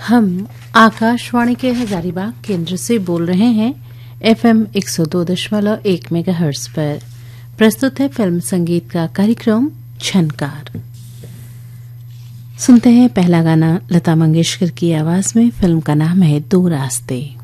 हम आकाशवाणी के हजारीबाग केंद्र से बोल रहे हैं FM 102.1 मेगाहर्ट्ज पर। प्रस्तुत है फिल्म संगीत का कार्यक्रम झनकार। सुनते हैं पहला गाना लता मंगेशकर की आवाज में। फिल्म का नाम है दो रास्ते।